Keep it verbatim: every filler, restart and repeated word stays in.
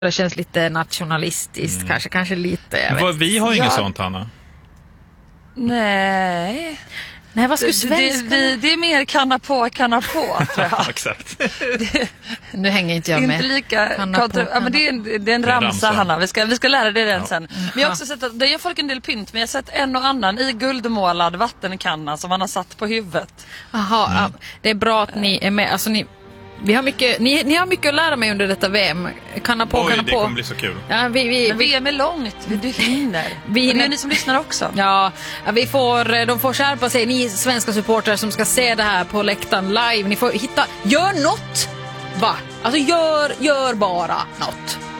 Det känns lite nationalistiskt, mm. kanske, kanske lite. Jag vet. Vi har ju inget ja. sånt, Hanna. Nej. Nej, vad skulle det, det, det är mer kanna på, kanna på, tror jag. Exakt. Det, nu hänger inte jag inte med. Lika, Kanna kontra, på, ja, men det, är en, det är en ramsa, ramsa, Hanna. Vi ska, vi ska lära dig den ja. sen. Men jag har också sett att det gör folk en del pynt, men jag har sett en och annan i guldmålad vattenkanna som man har satt på huvudet. Jaha, mm. ja, det är bra att ni är med. Alltså ni... Vi har mycket, ni, ni har mycket att lära mig under detta V M. Kanna på, Oj, kanna det på. kommer bli så kul. Ja, vi, vi, Men V M är långt, du hinner. Vi hinner. Och nu är ni som lyssnar också. Ja, vi får, de får skärpa sig, ni svenska supportrar som ska se det här på läktaren live. Ni får hitta, gör något! Va? Alltså gör, gör bara något.